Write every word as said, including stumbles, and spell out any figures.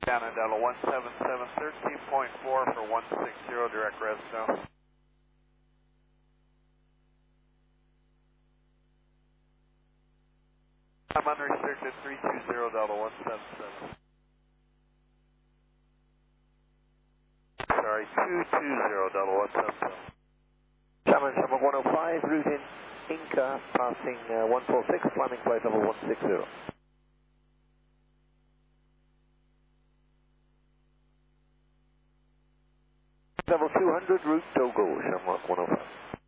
Down in Delta one seven seven, thirteen point four for one six zero, direct Redstone. I'm unrestricted three two zero, Delta one seven seven. Sorry, two two zero, Delta one seven seven. Challenge number one oh five, route in Inca, passing uh, one four six, climbing flight level one six zero. Level two hundred, route Togo, Shamrock one oh five.